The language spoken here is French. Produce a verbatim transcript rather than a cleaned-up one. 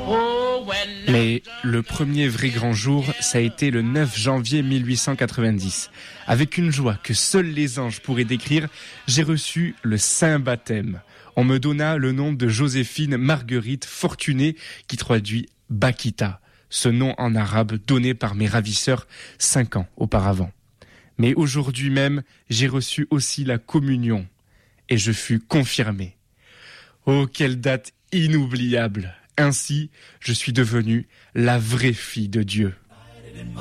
Mais le premier vrai grand jour, ça a été le neuf janvier mille huit cent quatre-vingt-dix. Avec une joie que seuls les anges pourraient décrire, j'ai reçu le saint baptême. On me donna le nom de Joséphine Marguerite Fortuné, qui traduit Bakita, ce nom en arabe donné par mes ravisseurs cinq ans auparavant. Mais aujourd'hui même, j'ai reçu aussi la communion et je fus confirmé. Oh, quelle date inoubliable! Ainsi, je suis devenue la vraie fille de Dieu.